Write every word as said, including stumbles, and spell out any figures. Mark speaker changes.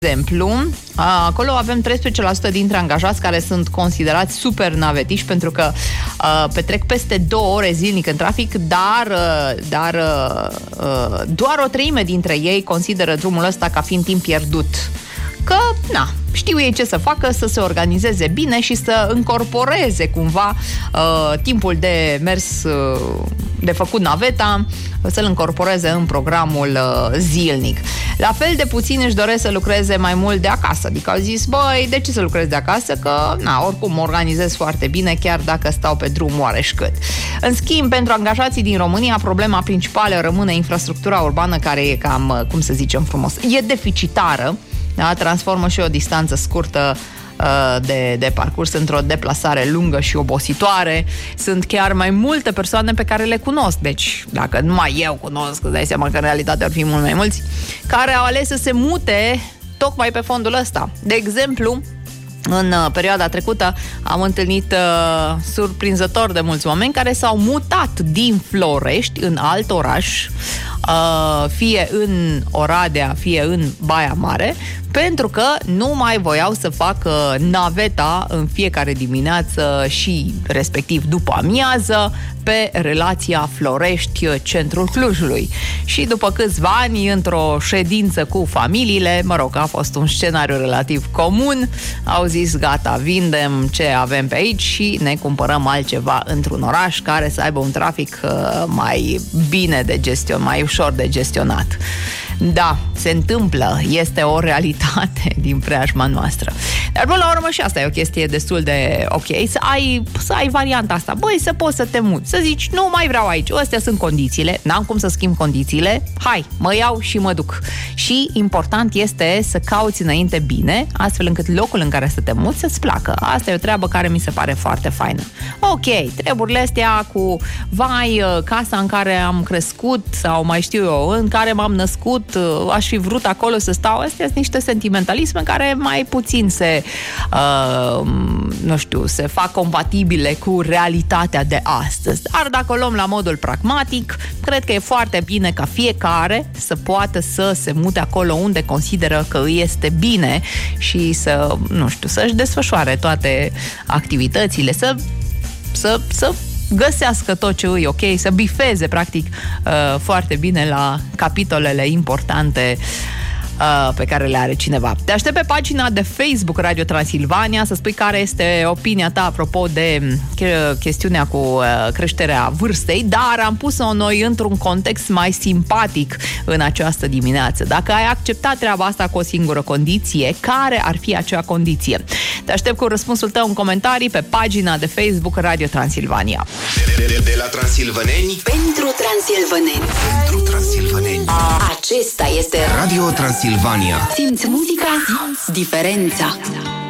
Speaker 1: exemplu, acolo avem treisprezece la sută dintre angajați care sunt considerați super navetiși pentru că uh, petrec peste două ore zilnic în trafic, dar, uh, dar uh, doar o treime dintre ei consideră drumul ăsta ca fiind timp pierdut. Că, na, știu ei ce să facă, să se organizeze bine și să încorporeze cumva uh, timpul de mers, uh, de făcut naveta, să-l încorporeze în programul uh, zilnic. La fel de puțin își doresc să lucreze mai mult de acasă, adică au zis, băi, de ce să lucrez de acasă? Că, na, oricum mă organizez foarte bine, chiar dacă stau pe drum oareși cât. În schimb, pentru angajații din România, problema principală rămâne infrastructura urbană, care e cam, cum să zicem frumos, e deficitară. Da? Transformă și o distanță scurtă uh, de, de parcurs într-o deplasare lungă și obositoare. Sunt chiar mai multe persoane pe care le cunosc, deci dacă numai eu cunosc, îți dai seama că în realitate ar fi mult mai mulți, care au ales să se mute tocmai pe fondul ăsta. De exemplu, în uh, perioada trecută am întâlnit uh, surprinzător de mulți oameni care s-au mutat din Florești în alt oraș, uh, fie în Oradea, fie în Baia Mare, pentru că nu mai voiau să facă naveta în fiecare dimineață și respectiv după amiază pe relația Florești-Centrul Clujului. Și după câțiva ani, într-o ședință cu familiile, mă rog, a fost un scenariu relativ comun, au zis gata, vindem ce avem pe aici și ne cumpărăm altceva într-un oraș care să aibă un trafic uh, mai bine de gestionat, mai ușor de gestionat. Da, se întâmplă, este o realitate din preajma noastră. Dar până la urmă și asta e o chestie destul de ok, să ai, să ai varianta asta. Băi, să poți să te muți, să zici, nu mai vreau aici, astea sunt condițiile, n-am cum să schimb condițiile, hai, mă iau și mă duc. Și important este să cauți înainte bine, astfel încât locul în care să te muți să-ți placă. Asta e o treabă care mi se pare foarte faină. Ok, treburile astea cu, vai, casa în care am crescut, sau mai știu eu, în care m-am născut, aș fi vrut acolo să stau, astea sunt niște sentimentalisme care mai puțin se, uh, nu știu, se fac compatibile cu realitatea de astăzi. Dar dacă o luăm la modul pragmatic, cred că e foarte bine ca fiecare să poată să se mute acolo unde consideră că îi este bine și să, nu știu, să-și desfășoare toate activitățile, să, să, să găsească tot ce e ok, să bifeze practic uh, foarte bine la capitolele importante uh, pe care le are cineva. Te aștept pe pagina de Facebook Radio Transilvania să spui care este opinia ta apropo de chestiunea cu uh, creșterea vârstei, dar am pus-o noi într-un context mai simpatic în această dimineață. Dacă ai acceptat treaba asta cu o singură condiție, care ar fi acea condiție? Te aștept cu răspunsul tău în comentarii pe pagina de Facebook Radio Transilvania.
Speaker 2: De, de, de la transilvaneni
Speaker 3: pentru transilvaneni.
Speaker 2: Pentru transilvaneni.
Speaker 3: Acesta este
Speaker 2: Radio Transilvania.
Speaker 3: Simți muzica, simți diferența.